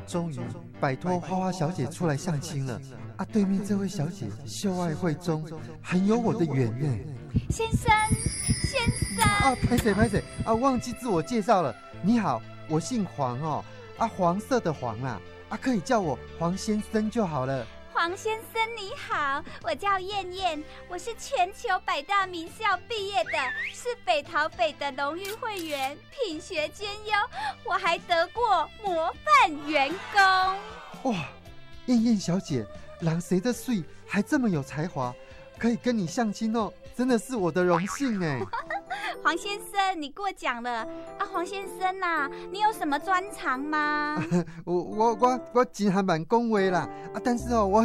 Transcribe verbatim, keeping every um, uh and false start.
终于摆脱花花小姐出来相亲了啊！对面这位小姐秀爱慧中，很有我的缘呢。 先生，先生啊，拍谁拍谁啊！忘记自我介绍了。你好，我姓黄哦，啊，黄色的黄啦，啊，可以叫我黄先生就好了。 黄先生你好，我叫燕燕，我是全球百大名校毕业的，是北桃北的荣誉会员，品学兼优，我还得过模范员工。 哇，燕燕小姐，人谁的水还这么有才华，可以跟你相亲哦，真的是我的荣幸哎。 黄先生，你过奖了啊！黄先生啊，你有什么专长吗？ 我我我我真还蛮恭维啦啊！但是哦，我